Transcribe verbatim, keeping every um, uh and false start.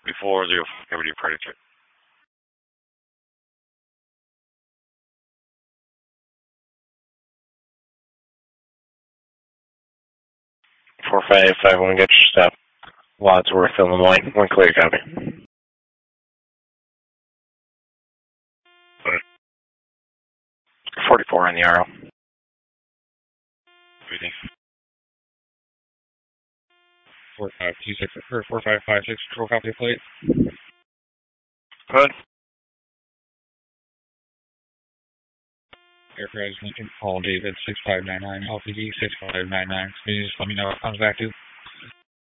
Before the activity predicate. Four five five one, get your step. Wadsworth, Illinois. One clear copy. Forty-four on the R O. Reading. Four five two six or four five five six. Control copy plate. Good. Aircraft Lincoln, Paul David six five nine nine, L P D six five nine nine. Can you just let me know what it comes back to?